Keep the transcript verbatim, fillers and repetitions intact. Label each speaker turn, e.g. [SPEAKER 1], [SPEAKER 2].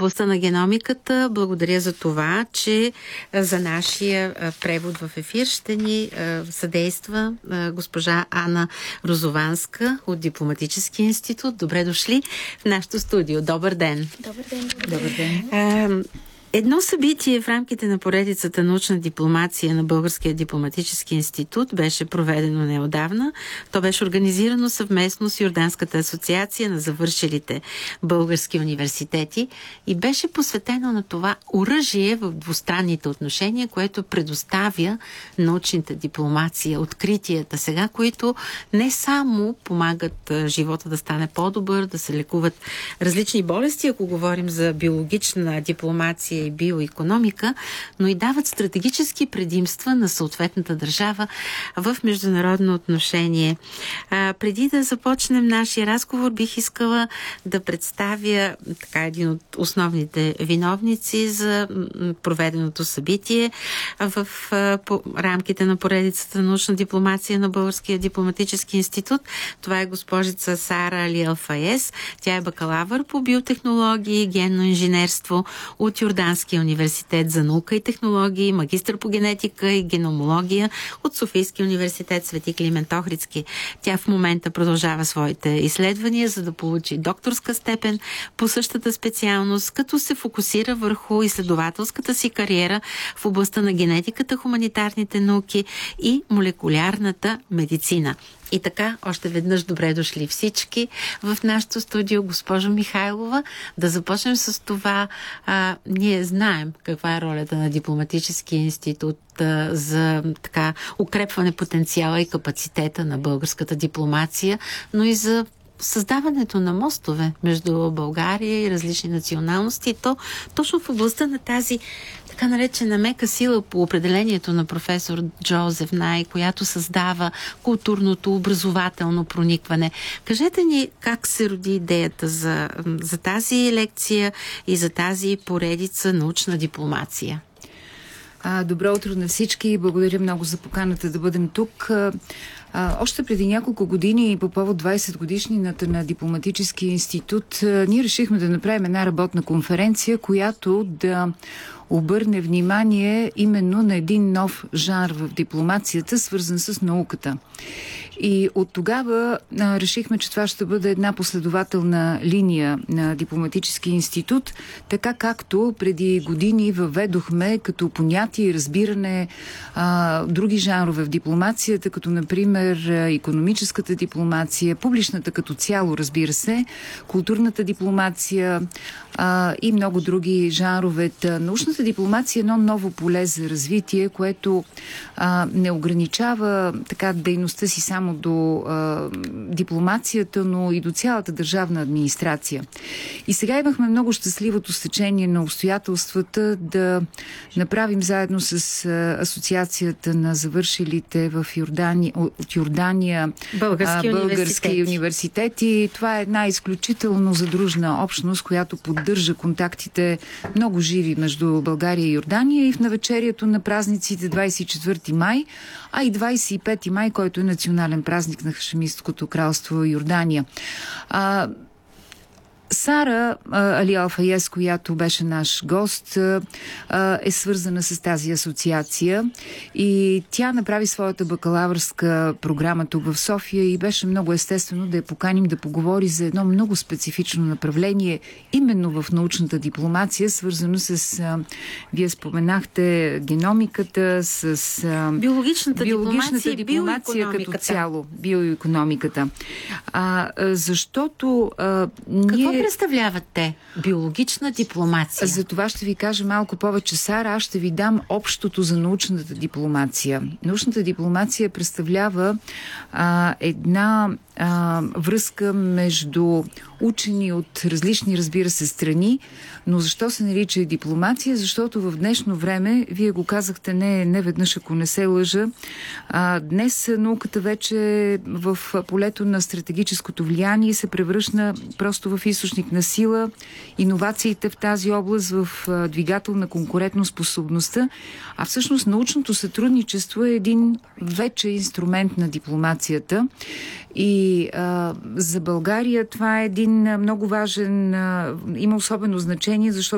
[SPEAKER 1] областта на геномиката. Благодаря за това, че за нашия превод в ефир ще ни съдейства госпожа Ана Розованска от Дипломатическия институт. Добре дошли в нашото студио. Добър ден!
[SPEAKER 2] Добър ден!
[SPEAKER 1] Добър ден! Едно събитие в рамките на поредицата научна дипломация на Българския дипломатически институт беше проведено неодавна. То беше организирано съвместно с Йорданската асоциация на завършилите български университети и беше посветено на това оръжие в двустранните отношения, което предоставя научната дипломация, откритията сега, които не само помагат живота да стане по-добър, да се лекуват различни болести, ако говорим за биологична дипломация и биоекономика, но и дават стратегически предимства на съответната държава в международно отношение. А, преди да започнем нашия разговор, бих искала да представя така един от основните виновници за проведеното събитие в а, по рамките на поредицата научна дипломация на Българския дипломатически институт. Това е госпожица Сара Али Алфаес. Тя е бакалавър по биотехнологии и генно инженерство от Йорданския университет за наука и технологии, магистър по генетика и геномология от Софийския университет Свети Климент Охридски. Тя в момента продължава своите изследвания, за да получи докторска степен по същата специалност, като се фокусира върху изследователската си кариера в областта на генетиката, хуманитарните науки и молекулярната медицина. И така, още веднъж добре дошли всички в нашото студио. Госпожо Михайлова, да започнем с това. А, ние знаем каква е ролята на Дипломатическия институт а, за така укрепване потенциала и капацитета на българската дипломация, но и за създаването на мостове между България и различни националности. И то точно в областта на тази така наречена мека сила по определението на професор Джозеф Най, която създава културното, образователно проникване. Кажете ни как се роди идеята за, за тази лекция и за тази поредица научна дипломация.
[SPEAKER 3] Добро утро на всички. Благодаря много за поканата да бъдем тук. А, още преди няколко години по повод двайсет годишнината на Дипломатическия институт ние решихме да направим една работна конференция, която да обърне внимание именно на един нов жанр в дипломацията, свързан с науката. И от тогава а, решихме, че това ще бъде една последователна линия на Дипломатическия институт, така както преди години въведохме като понятие и разбиране а, други жанрове в дипломацията, като например икономическата дипломация, публичната като цяло, разбира се, културната дипломация а, и много други жанрове. Научната дипломация е едно ново поле за развитие, което а, не ограничава така дейността си само до а, дипломацията, но и до цялата държавна администрация. И сега имахме много щастливото стечение на обстоятелствата да направим заедно с а, Асоциацията на завършилите в Йордания, от Йордания
[SPEAKER 1] български,
[SPEAKER 3] а, български университети. университети. Това е една изключително задружна общност, която поддържа контактите много живи между България и Йордания и в навечерието на празниците двайсет и четвърти май, а и двайсет и пети май, който е национален празник на Хашемитското кралство Йордания. А, Сара Али Алфаес, която беше наш гост, е свързана с тази асоциация и тя направи своята бакалавърска програма тук в София и беше много естествено да я поканим да поговори за едно много специфично направление именно в научната дипломация, свързано с, вие споменахте, геномиката, с
[SPEAKER 1] биологичната,
[SPEAKER 3] биологичната
[SPEAKER 1] дипломация,
[SPEAKER 3] дипломация като цяло, биоекономиката. А, защото а, ние
[SPEAKER 1] представляват те? Биологична дипломация.
[SPEAKER 3] За това ще ви кажа малко повече, Сара. Аз ще ви дам общото за научната дипломация. Научната дипломация представлява а, една а, връзка между учени от различни, разбира се, страни, но защо се нарича дипломация? Защото в днешно време, вие го казахте не, не веднъж, ако не се лъжа, а, днес науката вече в полето на стратегическото влияние се превръщна просто в източник на сила, иновациите в тази област в а, двигател на конкурентоспособността, а всъщност научното сътрудничество е един вече инструмент на дипломацията. И а, за България това е един много важен, а, има особено значение, защото